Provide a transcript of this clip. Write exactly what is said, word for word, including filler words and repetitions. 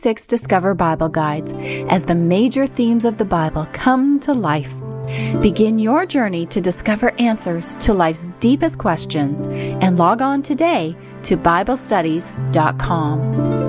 sixty-six Discover Bible Guides as the major themes of the Bible come to life. Begin your journey to discover answers to life's deepest questions and log on today to Bible Studies dot com.